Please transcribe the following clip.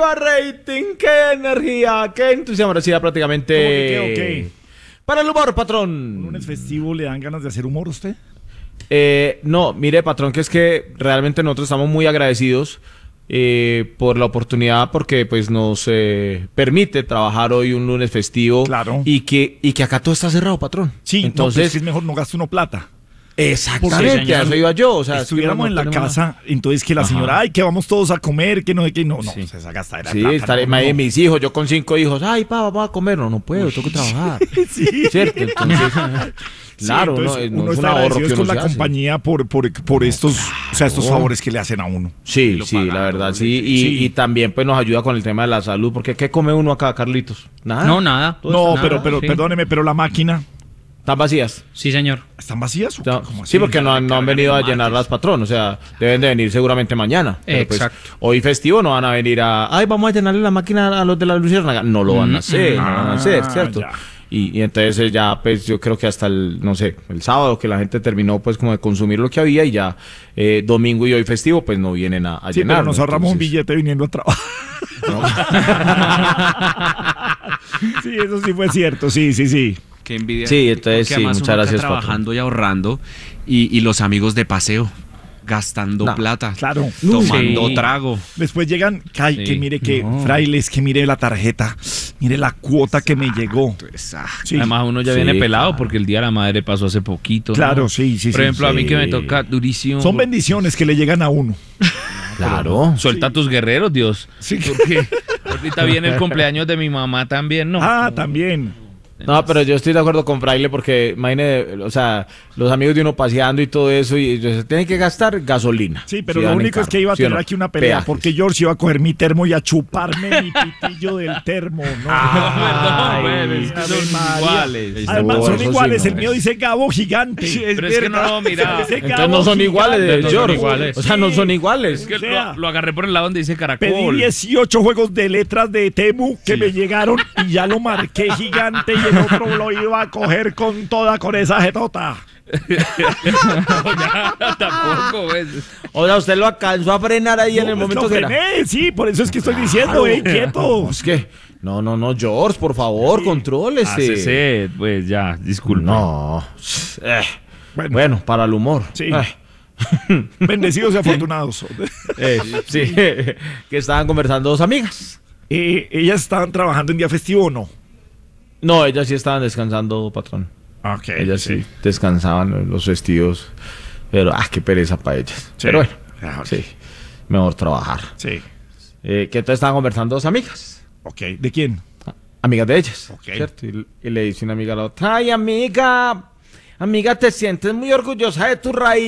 arriba rating, qué energía, qué entusiasmo. Ahora sí, ya prácticamente. ¿Cómo que qué? Para el humor, ¿Un patrón. lunes festivo le dan ganas de hacer humor a usted? No, mire, patrón, que es que realmente nosotros estamos muy agradecidos por la oportunidad, porque pues nos permite trabajar hoy un lunes festivo. Claro. Y que acá todo está cerrado, patrón. Sí, entonces no, pues es mejor no gaste uno plata. exactamente, Porque, a eso iba yo. O sea, estuviéramos en la casa, entonces que la señora, ay, que vamos todos a comer, que no sé qué, no, Sí. pues esa gastadera Sí, de plata. estaré no. mis hijos, yo con 5 hijos, ay, pa, vamos a comer, no puedo, tengo que trabajar. Sí. ¿Cierto? Entonces, claro, sí, no, entonces no uno es un está ahorro agradecido que con uno la se hace. compañía por estos, o sea, estos favores que le hacen a uno. Sí, sí, la verdad, sí. Y también pues nos ayuda con el tema de la salud, porque ¿qué come uno acá, Carlitos? Nada. No, nada. No, Nada, pero sí. perdóneme, pero la máquina, Están vacías. Sí, señor. ¿están vacías? ¿O qué? ¿Cómo así? Sí, porque no han venido a llenarlas, patrón. O sea, deben de venir seguramente mañana. Pero, pues, Exacto. hoy festivo no van a venir ay, vamos a llenarle la máquina a los de la luciérnaga. No lo van a hacer, no van a hacer, ¿cierto? Ya. Y entonces ya, pues yo creo que hasta el, no sé, el sábado que la gente terminó pues como de consumir lo que había y ya domingo y hoy festivo pues no vienen a Sí, llenar. pero nos ahorramos un billete viniendo a trabajar. Sí, eso sí fue cierto, sí. Qué envidia. Sí, entonces Porque sí, además muchas uno acá gracias, trabajando y ahorrando y los amigos de paseo gastando No, plata, Claro. tomando Sí. trago. Después llegan, ay, Sí. que mire que, No. frailes, que mire la tarjeta, mire la cuota que me llegó. Sí. Además uno ya Sí, viene pelado claro. porque el Día de la Madre pasó hace poquito. ¿no? Claro, sí. Por ejemplo, a mí que me Sí. toca durísimo. Son bendiciones que le llegan a uno. Claro. Suelta tus guerreros, Dios. Sí. Porque ahorita viene el cumpleaños de mi mamá también, ¿no? Ah, también. No, pero yo estoy de acuerdo con Fraile porque, imagínate, o sea, los amigos de uno paseando y todo eso, y se tienen que gastar gasolina. Sí, pero Si lo van en único es carro, que iba a ¿sí o tener no? aquí una pelea, Peajes. porque George iba a coger mi termo y a chuparme mi pitillo del termo, ¿no? Perdón, pues, es que Ave son María. iguales. Además, No, son eso sí, iguales, no. el mío dice Gabo gigante. Pero es que no lo miraba. Ese Entonces Gabo no son gigante. iguales, No son George. iguales. O sea, no son iguales. Es que O sea, lo agarré por el lado donde dice Pedí caracol. 18 juegos de letras de Temu que me llegaron y ya lo marqué gigante y el otro lo iba a coger con esa jetota. No, ya, tampoco, pues. O sea, usted lo alcanzó a frenar ahí en el No, pues momento lo que era. frené, sí, por eso es que estoy diciendo, quieto. Es que, no, George, por favor, contrólese. Hácese, pues ya, disculpe. No. Bueno, Bueno, para el humor. Sí. bendecidos y afortunados. Sí, que estaban conversando dos amigas. ¿Ellas estaban trabajando en día festivo o no? No, ellas sí estaban descansando, patrón. Ok. Ellas sí descansaban los festivos. Pero, qué pereza para ellas. Sí. Pero bueno, Ah, ok. sí, mejor trabajar. Sí. Que entonces estaban conversando dos amigas. Ok. ¿De quién? Amigas de ellas. Ok. ¿Cierto? Y le dice una amiga a la otra: ay, amiga, te sientes muy orgullosa de tu raíz.